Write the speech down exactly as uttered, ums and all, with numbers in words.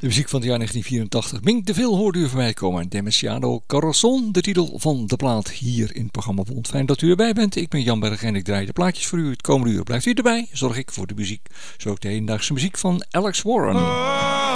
De muziek van het jaar negentien vierentachtig. Mink de Vil hoorde u voorbij komen. Demasiado Corazon, de titel van de plaat hier in het programma Bond. Fijn dat u erbij bent. Ik ben Jan Berg en ik draai de plaatjes voor u. Het komende uur blijft u erbij. Zorg ik voor de muziek. Zo ook de hedendaagse muziek van Alex Warren.